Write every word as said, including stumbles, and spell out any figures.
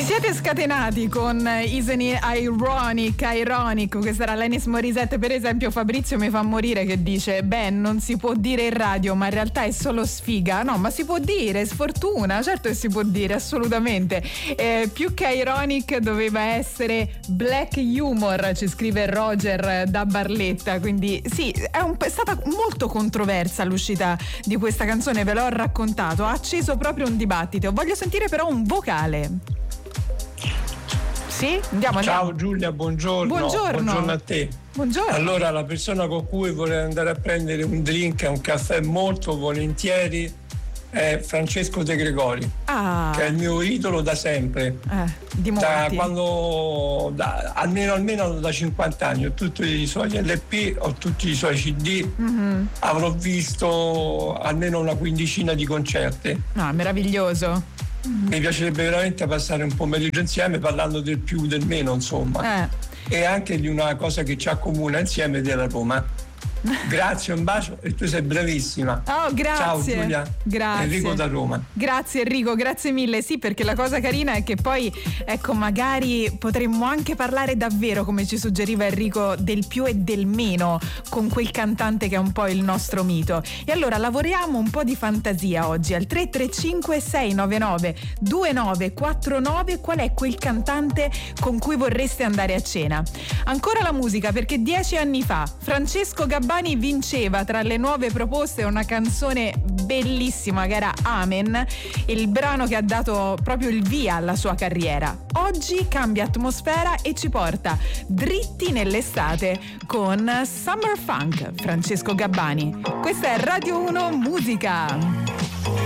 siete scatenati con Isn't It Ironic, Ironic, questa era Alanis Morissette. Per esempio Fabrizio mi fa morire che dice: beh, non si può dire in radio, ma in realtà è solo sfiga. No, ma si può dire, sfortuna, certo che si può dire, assolutamente. Eh, più che ironic doveva essere black humor, ci scrive Roger da Barletta. Quindi sì, è, un, è stata molto controversa l'uscita di questa canzone, ve l'ho raccontato, ha acceso proprio un dibattito. Voglio sentire però un vocale. Sì, andiamo, andiamo. Ciao Giulia, buongiorno. Buongiorno. Buongiorno a te. Buongiorno. Allora, la persona con cui vorrei andare a prendere un drink e un caffè molto volentieri è Francesco De Gregori, ah. che è il mio idolo da sempre. Eh, di da quando, da, almeno, almeno da cinquanta anni. Ho tutti i suoi L P, ho tutti i suoi C D, mm-hmm. avrò visto almeno una quindicina di concerti. Ah, meraviglioso. Mi piacerebbe veramente passare un pomeriggio insieme parlando del più, del meno, insomma. Eh. E anche di una cosa che ci accomuna insieme, della Roma. Grazie, un bacio e tu sei bravissima. Oh, grazie. Ciao Giulia. Grazie. Enrico da Roma. Grazie Enrico, grazie mille. Sì, perché la cosa carina è che poi, ecco, magari potremmo anche parlare davvero, come ci suggeriva Enrico, del più e del meno con quel cantante che è un po' il nostro mito. E allora lavoriamo un po' di fantasia oggi al tre tre cinque sei nove nove due nove quattro nove. Qual è quel cantante con cui vorreste andare a cena? Ancora la musica, perché dieci anni fa Francesco Gabbani vinceva tra le nuove proposte una canzone bellissima che era Amen, il brano che ha dato proprio il via alla sua carriera. Oggi cambia atmosfera e ci porta dritti nell'estate con Summer Funk, Francesco Gabbani. Questa è Radio uno Musica.